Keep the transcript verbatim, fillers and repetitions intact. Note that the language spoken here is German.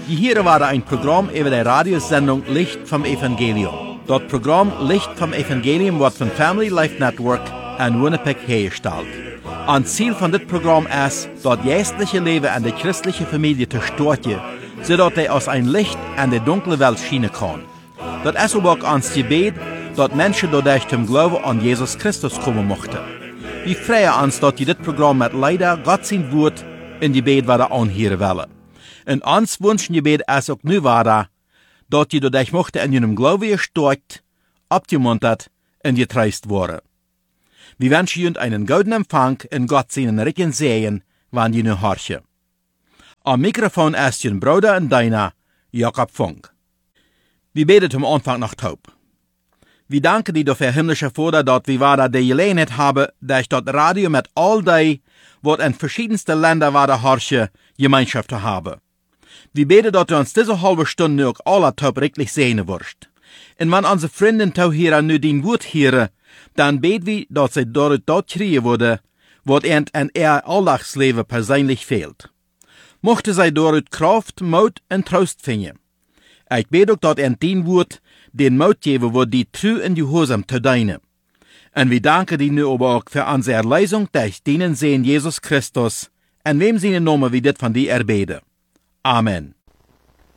Hier war ein Programm über die Radiosendung Licht vom Evangelium. Das Programm Licht vom Evangelium wird von Family Life Network in Winnipeg hergestellt. Ein Ziel von dit Programm ist, das geistliche Leben an der christlichen Familie zu stärken, sodass er aus ein Licht an die dunkle Welt schienen kann. Das ist auch ans Gebet, dass Menschen dadurch zum Glauben an Jesus Christus kommen möchten. Wir freuen uns, dass die dit Programm mit leider Gott sein Wort in Gebet wieder anhören wollen. Und uns wünschen Gebet ist auch nu weiter, dass die dadurch möchten in ihrem Glauben gestärkt, abgemuntert und getröstet worden. Wir wünschen Ihnen einen guten Empfang und Gott seinen Rücken sehen, wann die nu horchen. Am Mikrofon ist Ihr Bruder und Deiner, Jakob Funk. Wir beten zum Anfang noch taub. Wir danken dir dafür, himmlischer Vater, dass wir weiter die Gelegenheit haben, dass das Radio mit all die, was in verschiedensten Ländern weiter horchen, Gemeinschaft zu haben. Wir beten, dass du uns diese halbe Stunde auch alle taub richtig sehen wirst. Und wenn unsere Freunde tau hier nu dein Wort hören, dann beten wir, dass sie dort dort kriegen würde, was ihnen in ihr Alltagsleben persönlich fehlt. Mochte sie dort Kraft, Mut und Trost finden. Ich bete auch, dass ihnen dein Wort den Mut geben wird, die treu in die Gehorsam zu dienen. Und wir danken dir nu aber auch für unsere Erlösung durch deinen Sehen Jesus Christus, in wem seine Namen wir das von dir erbeten. Amen.